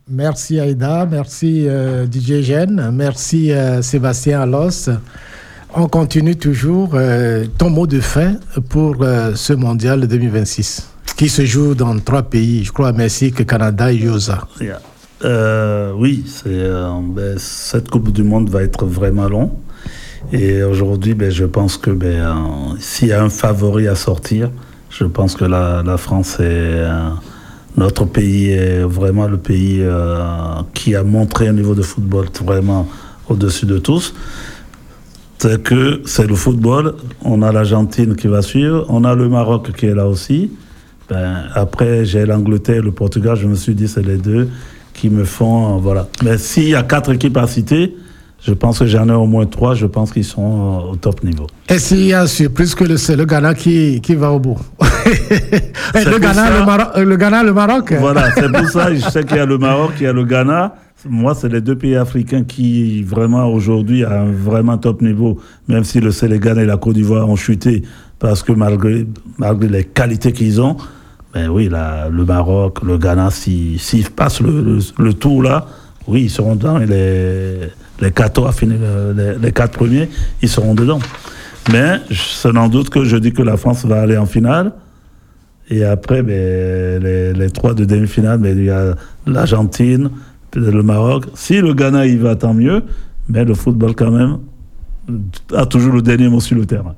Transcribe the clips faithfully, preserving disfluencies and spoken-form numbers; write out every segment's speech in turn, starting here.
Merci Aïda, merci euh, D J Eugène, merci euh, Sébastien Alos. On continue toujours. Euh, ton mot de fin pour euh, ce mondial deux mille vingt-six qui se joue dans trois pays, je crois, Mexique, Canada et U S A. Yeah. Euh, oui, c'est, euh, ben, cette Coupe du Monde va être vraiment longue. Et aujourd'hui, ben, je pense que ben, euh, s'il y a un favori à sortir, je pense que la, la France est... Euh, notre pays est vraiment le pays euh, qui a montré un niveau de football vraiment au-dessus de tous. C'est que c'est le football. On a l'Argentine qui va suivre. On a le Maroc qui est là aussi. Ben, après, j'ai l'Angleterre, le Portugal. Je me suis dit, c'est les deux qui me font... Euh, voilà. Mais s'il y a quatre équipes à citer, je pense que j'en ai au moins trois. Je pense qu'ils sont euh, au top niveau. Et s'il y a surprise que le, c'est le Ghana qui, qui va au bout. le, Ghana, ça, le, Maroc, le Ghana, le Maroc. Voilà, c'est pour ça. Je sais qu'il y a le Maroc, il y a le Ghana. Moi, c'est les deux pays africains qui, vraiment, aujourd'hui, ont un vraiment top niveau, même si le Sénégal et la Côte d'Ivoire ont chuté, parce que malgré, malgré les qualités qu'ils ont, ben oui, la, le Maroc, le Ghana, s'ils si, si passent le, le, le tour là, oui, ils seront dans les, les quatre à finir, les, les quatre premiers, ils seront dedans. Mais c'est sans doute que je dis que la France va aller en finale. Et après, ben, les, les trois de demi-finale, ben, il y a l'Argentine, le Maroc. Si le Ghana y va, tant mieux. Mais le football, quand même, a toujours le dernier mot sur le terrain.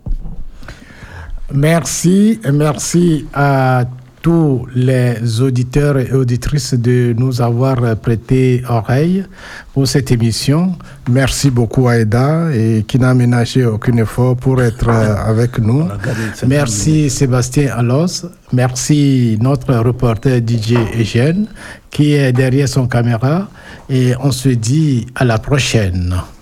Merci. Merci à tous les auditeurs et auditrices de nous avoir prêté oreille pour cette émission. Merci beaucoup Aïda et qui n'a ménagé aucun effort pour être avec nous. Merci Sébastien Alos. Merci notre reporter D J Eugène qui est derrière son caméra et on se dit à la prochaine.